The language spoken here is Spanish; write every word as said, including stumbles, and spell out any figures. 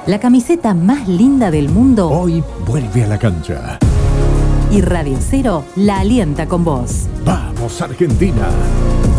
la camiseta más linda del mundo, hoy vuelve a la cancha. Y Radio Cero la alienta con vos. ¡Vamos, Argentina!